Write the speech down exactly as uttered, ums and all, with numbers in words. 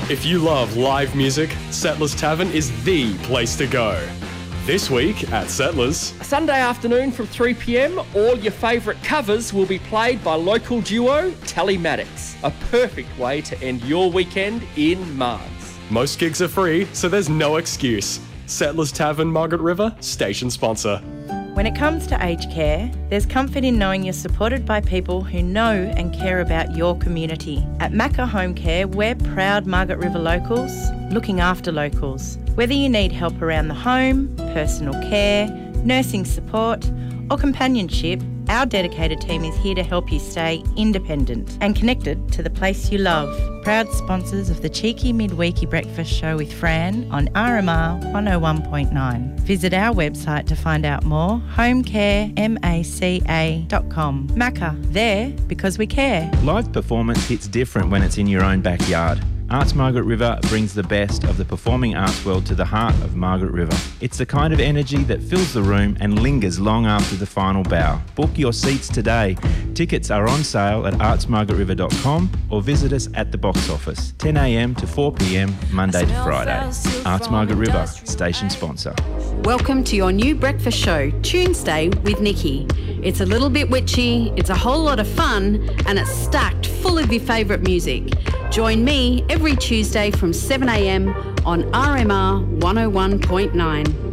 If you love live music, Settlers Tavern is the place to go. This week at Settlers. Sunday afternoon from three p.m, all your favourite covers will be played by local duo Telematics. A perfect way to end your weekend in Mars. Most gigs are free, so there's no excuse. Settlers Tavern, Margaret River, station sponsor. When it comes to aged care, there's comfort in knowing you're supported by people who know and care about your community. At Macca Home Care, we're proud Margaret River locals, looking after locals. Whether you need help around the home, personal care, nursing support, or companionship, our dedicated team is here to help you stay independent and connected to the place you love. Proud sponsors of the Cheeky Midweeky Breakfast Show with Fran on R M R one oh one point nine. Visit our website to find out more, home care maca dot com. Macca, there because we care. Live performance hits different when it's in your own backyard. Arts Margaret River brings the best of the performing arts world to the heart of Margaret River. It's the kind of energy that fills the room and lingers long after the final bow. Book your seats today. Tickets are on sale at arts margaret river dot com or visit us at the box office, ten a.m. to four p.m, Monday to Friday. Arts Margaret River, station sponsor. Welcome to your new breakfast show, Tuesday with Nikki. It's a little bit witchy, it's a whole lot of fun, and it's stacked full of your favourite music. Join me every Tuesday from seven a.m on R M R one oh one point nine.